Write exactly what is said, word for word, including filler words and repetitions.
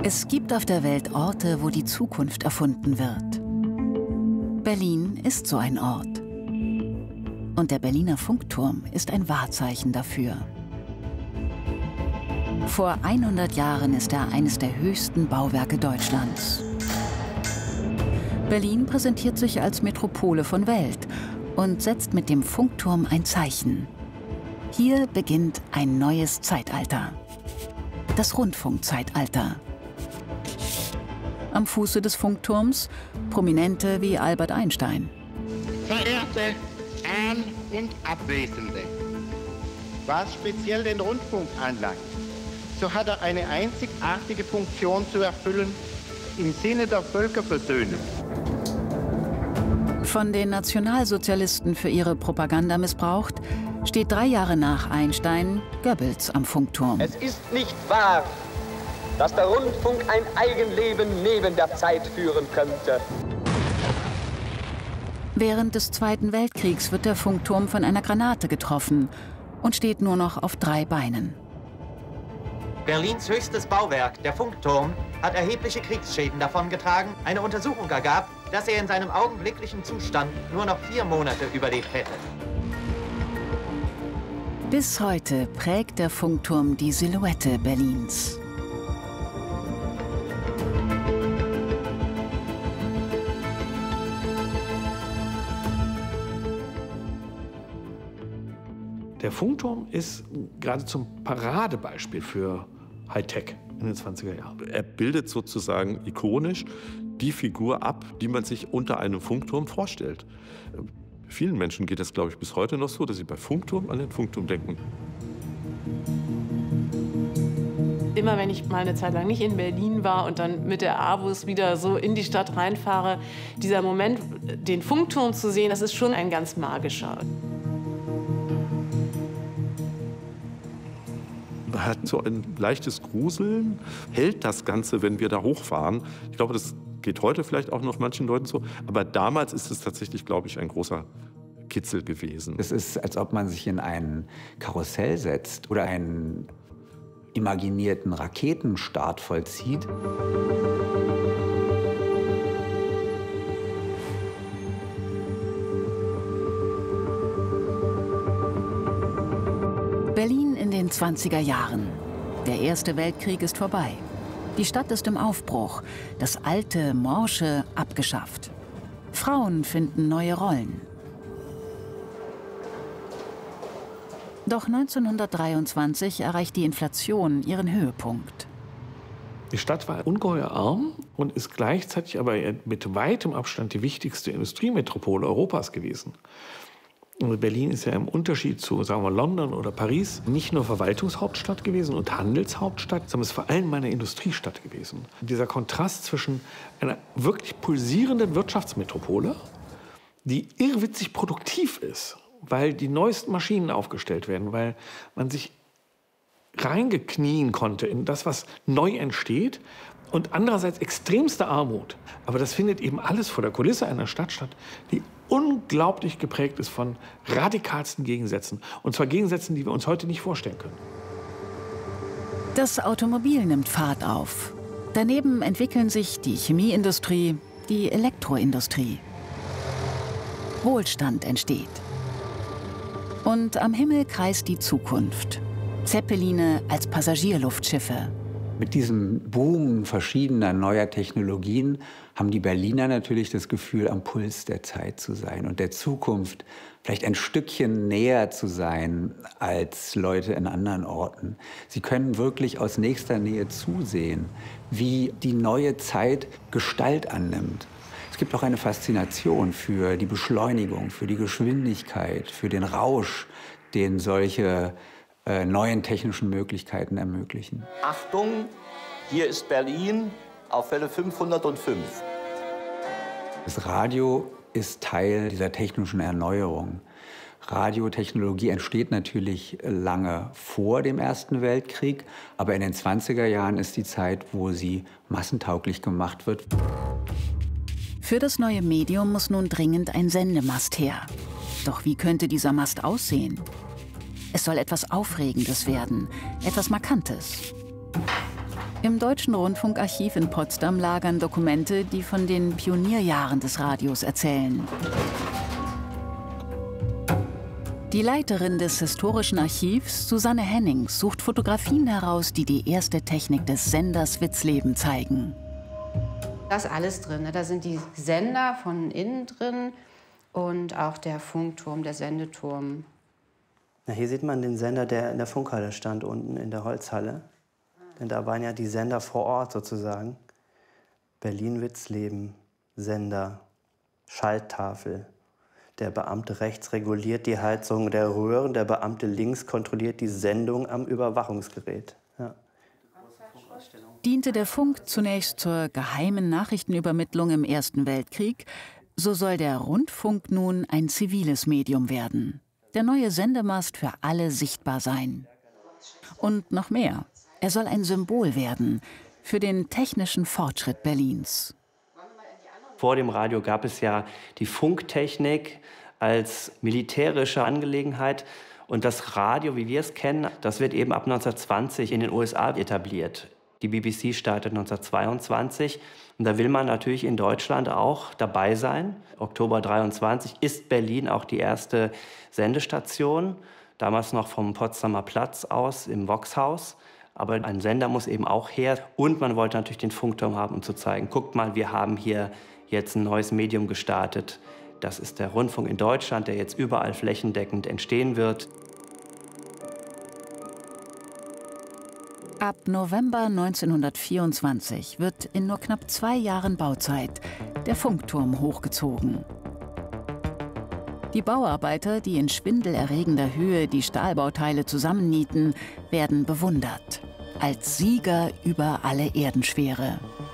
Es gibt auf der Welt Orte, wo die Zukunft erfunden wird. Berlin ist so ein Ort. Und der Berliner Funkturm ist ein Wahrzeichen dafür. Vor hundert Jahren ist er eines der höchsten Bauwerke Deutschlands. Berlin präsentiert sich als Metropole von Welt und setzt mit dem Funkturm ein Zeichen. Hier beginnt ein neues Zeitalter. Das Rundfunkzeitalter. Am Fuße des Funkturms Prominente wie Albert Einstein. Verehrte An- und Abwesende, was speziell den Rundfunk anlangt, so hat er eine einzigartige Funktion zu erfüllen im Sinne der Völkerversöhnung. Von den Nationalsozialisten für ihre Propaganda missbraucht, steht drei Jahre nach Einstein Goebbels am Funkturm. Es ist nicht wahr, dass der Rundfunk ein Eigenleben neben der Zeit führen könnte. Während des Zweiten Weltkriegs wird der Funkturm von einer Granate getroffen und steht nur noch auf drei Beinen. Berlins höchstes Bauwerk, der Funkturm, hat erhebliche Kriegsschäden davongetragen. Eine Untersuchung ergab, dass er in seinem augenblicklichen Zustand nur noch vier Monate überlebt hätte. Bis heute prägt der Funkturm die Silhouette Berlins. Der Funkturm ist geradezu ein Paradebeispiel für Hightech in den zwanziger Jahren. Er bildet sozusagen ikonisch die Figur ab, die man sich unter einem Funkturm vorstellt. Vielen Menschen geht es, glaube ich, bis heute noch so, dass sie bei Funkturm an den Funkturm denken. Immer wenn ich mal eine Zeit lang nicht in Berlin war und dann mit der Abus wieder so in die Stadt reinfahre, dieser Moment, den Funkturm zu sehen, das ist schon ein ganz magischer. Man hat so ein leichtes Gruseln, hält das Ganze, wenn wir da hochfahren. Ich glaube, das geht heute vielleicht auch noch manchen Leuten so. Aber damals ist es tatsächlich, glaube ich, ein großer Kitzel gewesen. Es ist, als ob man sich in ein Karussell setzt oder einen imaginierten Raketenstart vollzieht. Berlin in den zwanziger Jahren. Der Erste Weltkrieg ist vorbei. Die Stadt ist im Aufbruch. Das alte, morsche abgeschafft. Frauen finden neue Rollen. Doch neunzehnhundertdreiundzwanzig erreicht die Inflation ihren Höhepunkt. Die Stadt war ungeheuer arm und ist gleichzeitig aber mit weitem Abstand die wichtigste Industriemetropole Europas gewesen. Und Berlin ist ja im Unterschied zu, sagen wir, London oder Paris nicht nur Verwaltungshauptstadt gewesen und Handelshauptstadt, sondern es ist vor allem eine Industriestadt gewesen. Dieser Kontrast zwischen einer wirklich pulsierenden Wirtschaftsmetropole, die irrwitzig produktiv ist, weil die neuesten Maschinen aufgestellt werden, weil man sich reingeknien konnte in das, was neu entsteht, und andererseits extremste Armut. Aber das findet eben alles vor der Kulisse einer Stadt statt, die unglaublich geprägt ist von radikalsten Gegensätzen. Und zwar Gegensätzen, die wir uns heute nicht vorstellen können. Das Automobil nimmt Fahrt auf. Daneben entwickeln sich die Chemieindustrie, die Elektroindustrie. Wohlstand entsteht. Und am Himmel kreist die Zukunft. Zeppeline als Passagierluftschiffe. Mit diesem Boom verschiedener neuer Technologien haben die Berliner natürlich das Gefühl, am Puls der Zeit zu sein und der Zukunft vielleicht ein Stückchen näher zu sein als Leute in anderen Orten. Sie können wirklich aus nächster Nähe zusehen, wie die neue Zeit Gestalt annimmt. Es gibt auch eine Faszination für die Beschleunigung, für die Geschwindigkeit, für den Rausch, den solche äh, neuen technischen Möglichkeiten ermöglichen. Achtung, hier ist Berlin auf Welle fünfhundertfünf. Das Radio ist Teil dieser technischen Erneuerung. Radiotechnologie entsteht natürlich lange vor dem Ersten Weltkrieg, aber in den zwanziger Jahren ist die Zeit, wo sie massentauglich gemacht wird. Für das neue Medium muss nun dringend ein Sendemast her. Doch wie könnte dieser Mast aussehen? Es soll etwas Aufregendes werden, etwas Markantes. Im Deutschen Rundfunkarchiv in Potsdam lagern Dokumente, die von den Pionierjahren des Radios erzählen. Die Leiterin des Historischen Archivs, Susanne Hennings, sucht Fotografien heraus, die die erste Technik des Senders Witzleben zeigen. Da ist alles drin. Da sind die Sender von innen drin und auch der Funkturm, der Sendeturm. Na, hier sieht man den Sender, der in der Funkhalle stand, unten in der Holzhalle. Denn da waren ja die Sender vor Ort sozusagen. Berlin-Witzleben, Sender, Schalttafel. Der Beamte rechts reguliert die Heizung der Röhren, der Beamte links kontrolliert die Sendung am Überwachungsgerät. Ja. Diente der Funk zunächst zur geheimen Nachrichtenübermittlung im Ersten Weltkrieg, so soll der Rundfunk nun ein ziviles Medium werden. Der neue Sendemast für alle sichtbar sein. Und noch mehr. Er soll ein Symbol werden für den technischen Fortschritt Berlins. Vor dem Radio gab es ja die Funktechnik als militärische Angelegenheit. Und das Radio, wie wir es kennen, das wird eben ab neunzehnhundertzwanzig in den U S A etabliert. Die B B C startet neunzehnhundertzweiundzwanzig. Und da will man natürlich in Deutschland auch dabei sein. Oktober dreiundzwanzig ist Berlin auch die erste Sendestation. Damals noch vom Potsdamer Platz aus im Voxhaus. Aber ein Sender muss eben auch her. Und man wollte natürlich den Funkturm haben, um zu zeigen, guckt mal, wir haben hier jetzt ein neues Medium gestartet. Das ist der Rundfunk in Deutschland, der jetzt überall flächendeckend entstehen wird. Ab November neunzehnhundertvierundzwanzig wird in nur knapp zwei Jahren Bauzeit der Funkturm hochgezogen. Die Bauarbeiter, die in schwindelerregender Höhe die Stahlbauteile zusammennieten, werden bewundert. Als Sieger über alle Erdenschwere.